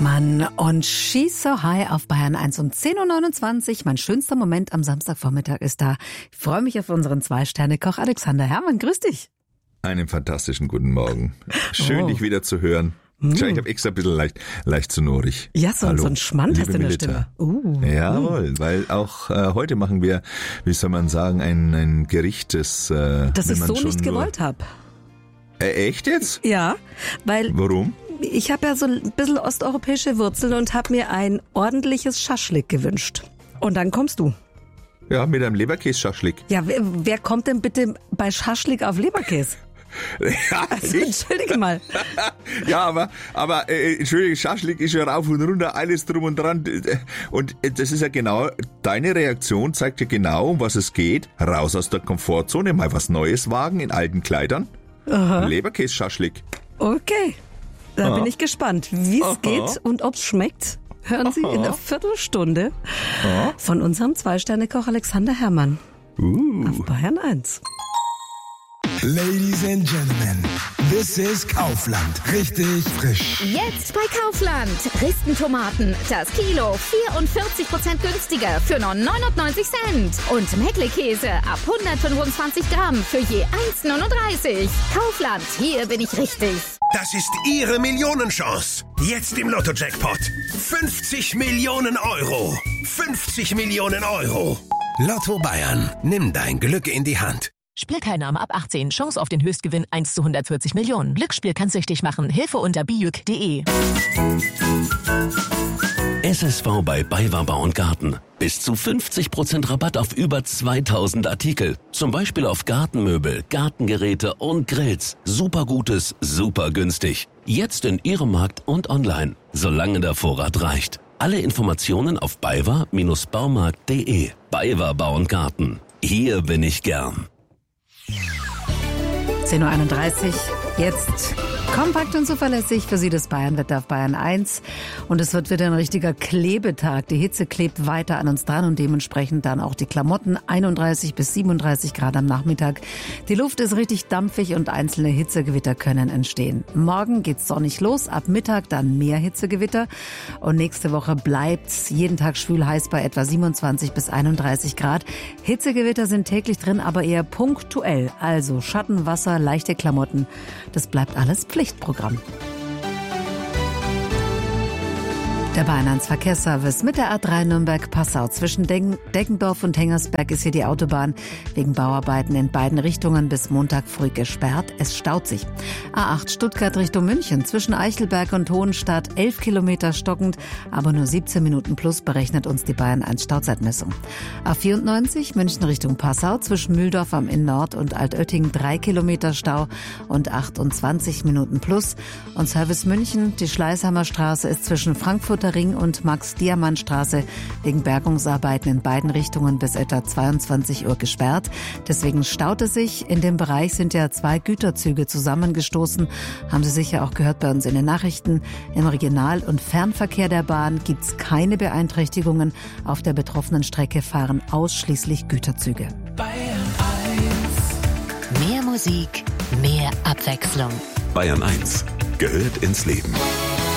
Mann und She's So High auf Bayern 1 um 10.29 Uhr. Mein schönster Moment am Samstagvormittag ist da. Ich freue mich auf unseren 2-Sterne-Koch Alexander Herrmann. Grüß dich. Einen fantastischen guten Morgen. Schön, dich wieder zu hören. Ich habe extra ein bisschen leicht sonorig. Ja, so ein Schmand hast du in der Melita. Stimme. Jawohl, weil auch heute machen wir, wie soll man sagen, ein Gericht, das ich so nicht gewollt habe. Echt jetzt? Ja, weil... Warum? Ich habe ja so ein bisschen osteuropäische Wurzeln und habe mir ein ordentliches Schaschlik gewünscht. Und dann kommst du. Ja, mit einem Leberkäse-Schaschlik. Ja, wer kommt denn bitte bei Schaschlik auf Leberkäse? Ja, Also, entschuldige mal. Ja, aber entschuldige, Schaschlik ist ja rauf und runter, alles drum und dran. Und das ist ja genau, deine Reaktion zeigt ja genau, um was es geht. Raus aus der Komfortzone, mal was Neues wagen in alten Kleidern. Leberkäse-Schaschlik. Okay, da bin ich gespannt, wie es geht und ob es schmeckt. Hören Sie in einer Viertelstunde von unserem 2-Sterne-Koch Alexander Herrmann auf Bayern 1. Ladies and Gentlemen, this is Kaufland. Richtig frisch. Jetzt bei Kaufland. Ristentomaten, das Kilo 44% günstiger für nur 99 Cent. Und Meckle-Käse ab 125 Gramm für je 1,39. Kaufland, hier bin ich richtig. Das ist Ihre Millionenchance. Jetzt im Lotto-Jackpot. 50 Millionen Euro. 50 Millionen Euro. Lotto Bayern. Nimm dein Glück in die Hand. Spielteilnahme ab 18. Chance auf den Höchstgewinn 1 zu 140 Millionen. Glücksspiel kann süchtig machen. Hilfe unter bijuk.de. SSV bei BayWa Bau und Garten. Bis zu 50% Rabatt auf über 2000 Artikel. Zum Beispiel auf Gartenmöbel, Gartengeräte und Grills. Super Gutes, super günstig. Jetzt in Ihrem Markt und online. Solange der Vorrat reicht. Alle Informationen auf baywa-baumarkt.de. BayWa Bau und Garten. Hier bin ich gern. 10.31 Uhr, jetzt kompakt und zuverlässig für Sie das Bayernwetter auf Bayern 1. Und es wird wieder ein richtiger Klebetag. Die Hitze klebt weiter an uns dran und dementsprechend dann auch die Klamotten. 31 bis 37 Grad am Nachmittag. Die Luft ist richtig dampfig und einzelne Hitzegewitter können entstehen. Morgen geht's sonnig los, ab Mittag dann mehr Hitzegewitter. Und nächste Woche bleibt's jeden Tag schwül heiß bei etwa 27 bis 31 Grad. Hitzegewitter sind täglich drin, aber eher punktuell. Also Schatten, Wasser, leichte Klamotten. Das bleibt alles Pflichtprogramm. Der Bayern 1 Verkehrsservice mit der A3 Nürnberg-Passau. Zwischen Deggendorf und Hengersberg ist hier die Autobahn wegen Bauarbeiten in beiden Richtungen bis Montag früh gesperrt. Es staut sich. A8 Stuttgart Richtung München. Zwischen Eichelberg und Hohenstadt 11 Kilometer stockend, aber nur 17 Minuten plus berechnet uns die Bayern 1 Stauzeitmessung. A94 München Richtung Passau. Zwischen Mühldorf am Inn Nord und Altötting 3 Kilometer Stau und 28 Minuten plus. Und Service München, die Schleißheimer Straße ist zwischen Frankfurt Ring und Max-Diamant-Straße wegen Bergungsarbeiten in beiden Richtungen bis etwa 22 Uhr gesperrt. Deswegen staut es sich. In dem Bereich sind ja 2 Güterzüge zusammengestoßen. Haben Sie sicher auch gehört bei uns in den Nachrichten. Im Regional- und Fernverkehr der Bahn gibt es keine Beeinträchtigungen. Auf der betroffenen Strecke fahren ausschließlich Güterzüge. Bayern 1. Mehr Musik, mehr Abwechslung. Bayern 1 gehört ins Leben.